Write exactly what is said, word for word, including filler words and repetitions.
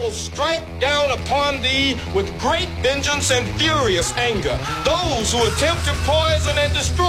will strike down upon thee with great vengeance and furious anger those who attempt to poison and destroy